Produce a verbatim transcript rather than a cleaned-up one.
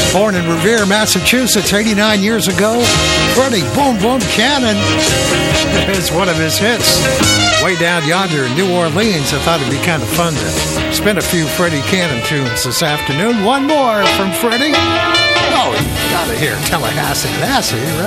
Born in Revere, Massachusetts, eighty-nine years ago, Freddie Boom Boom Cannon is one of his hits. Way down yonder in New Orleans, I thought it'd be kind of fun to spin a few Freddie Cannon tunes this afternoon. One more from Freddie. Oh, you gotta hear Tallahassee Lassie, right?